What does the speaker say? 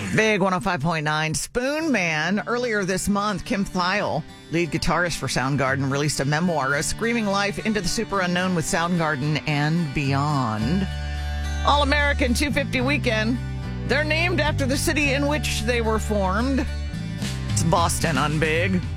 Big 105.9 Spoon Man. Earlier this month, Kim Thayil, lead guitarist for Soundgarden, released a memoir, A Screaming Life into the Super Unknown with Soundgarden and Beyond. All-American 250 Weekend. They're named after the city in which they were formed. It's Boston on Big.